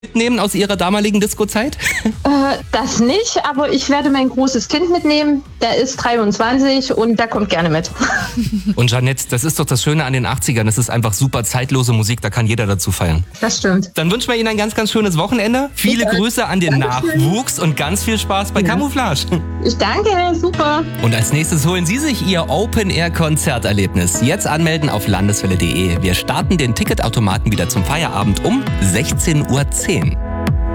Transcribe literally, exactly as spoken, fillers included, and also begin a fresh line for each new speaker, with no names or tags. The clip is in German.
mitnehmen aus Ihrer damaligen Disco-Zeit?
Äh, das nicht, aber ich werde mein großes Kind mitnehmen. Der ist dreiundzwanzig und der kommt gerne mit.
Und Jeanette, das ist doch das Schöne an den achtzigern. Das ist einfach super zeitlose Musik, da kann jeder dazu feiern.
Das stimmt.
Dann wünschen wir Ihnen ein ganz, ganz schönes Wochenende. Viele
Ja,
Grüße an den
Dankeschön.
Nachwuchs und ganz viel Spaß bei
Ja.
Camouflage.
Ich danke, super.
Und als nächstes holen Sie sich Ihr Open-Air-Konzerterlebnis. Jetzt anmelden auf landeswelle punkt de. Wir starten den Ticketautomaten wieder zum Feierabend um sechzehn Uhr zehn.